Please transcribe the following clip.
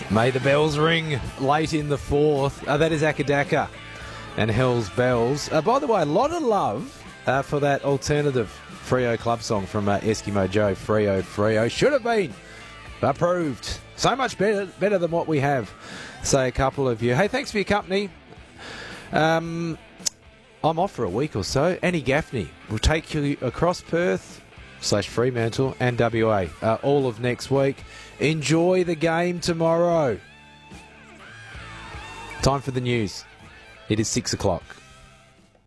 May the bells ring late in the fourth. That is Akadaka and Hell's Bells. By the way, a lot of love for that alternative Freo club song from Eskimo Joe. Freo. Should have been approved. So much better than what we have, say a couple of you. Hey, thanks for your company. I'm off for a week or so. Annie Gaffney will take you across Perth / Fremantle and WA all of next week. Enjoy the game tomorrow. Time for the news. It is 6 o'clock.